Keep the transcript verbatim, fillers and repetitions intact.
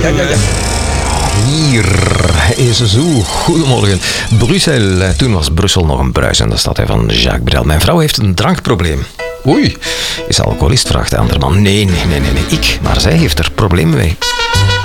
ja, ja, ja. Hier is zo. Goedemorgen. Brussel. Toen was Brussel nog een bruisende stad hè, van Jacques Brel. Mijn vrouw heeft een drankprobleem. Oei, is ze alcoholist, vraagt de andere man. Nee, nee, nee, nee, nee, ik. Maar zij heeft er problemen mee.